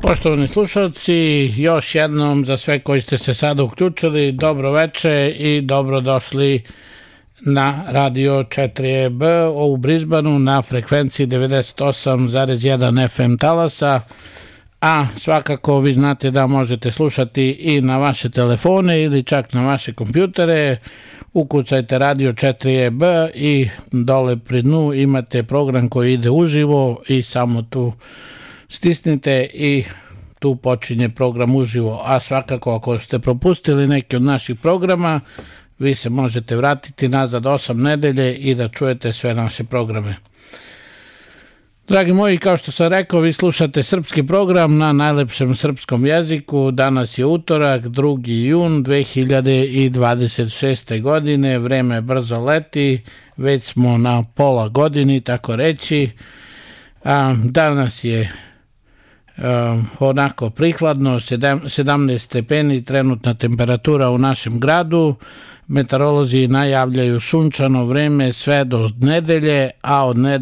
Poštovani slušalci, još jednom za sve koji ste se sada uključili, dobro veče i dobrodošli na Radio 4EB u Brisbaneu na frekvenciji 98,1 FM talasa, a svakako vi znate da možete slušati i na vaše telefone ili čak na vaše kompjutere. Ukucajte Radio 4EB i dole pri dnu imate program koji ide uživo i samo tu stisnite i tu počinje program uživo. A svakako ako ste propustili neki od naših programa, vi se možete vratiti nazad 8 nedelje i da čujete sve naše programe. Dragi moji, kao što sam rekao, vi slušate srpski program na najlepšem srpskom jeziku. Danas je utorak, 2. jun 2026. godine. Vreme brzo leti, već smo na pola godini, tako reći. Danas je onako prihladno, 17 stepeni trenutna temperatura u našem gradu. Meteorolozi najavljaju sunčano vreme sve do nedelje, a od nedelje